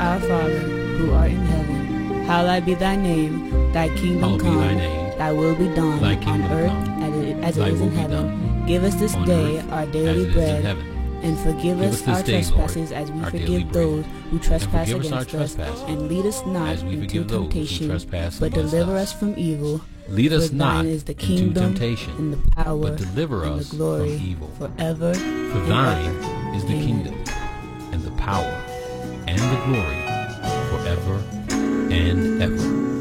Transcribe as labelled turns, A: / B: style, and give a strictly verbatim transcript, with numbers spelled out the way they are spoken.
A: Our Father, who art in heaven, hallowed be thy name. Thy kingdom
B: Hallowed be
A: come,
B: thy name.
A: thy will be done
B: Thy
A: on
B: kingdom
A: earth
B: come.
A: as it, as
B: Thy
A: it is
B: will
A: in
B: be
A: heaven.
B: done
A: Give us this
B: on
A: day
B: earth
A: our
B: as
A: daily
B: it is in
A: bread,
B: heaven.
A: and forgive
B: Give
A: us
B: us this
A: our
B: day, Lord,
A: trespasses as we
B: our daily
A: forgive
B: bread.
A: those who trespass
B: forgive us our
A: against us.
B: trespasses,
A: And lead us not
B: as we
A: into
B: forgive those who
A: temptation,
B: trespass
A: but
B: against
A: deliver
B: us.
A: us from evil.
B: Lead
A: For
B: us not
A: thine is the
B: into
A: kingdom,
B: temptation,
A: and the power,
B: but deliver
A: and
B: us
A: the glory,
B: from evil.
A: forever
B: For
A: and
B: thine
A: ever.
B: is the
A: Amen.
B: kingdom, and the power, and the glory, forever and ever.